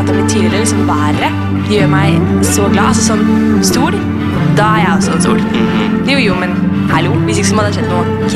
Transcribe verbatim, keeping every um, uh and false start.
at det blir tydeligere, liksom været, det gjør meg så glad. Altså sånn sol, da er jeg også en sol. Jo, jo, men hallo, hvis ikke så må det ha skjedd noe